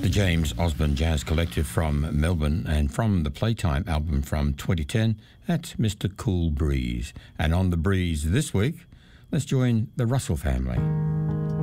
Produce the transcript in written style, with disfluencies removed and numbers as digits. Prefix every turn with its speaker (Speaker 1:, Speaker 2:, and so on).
Speaker 1: The James Osborne Jazz Collective from Melbourne, and from the Playtime album from 2010, that's Mr. Cool Breeze. And on the breeze this week, let's join the Russell family.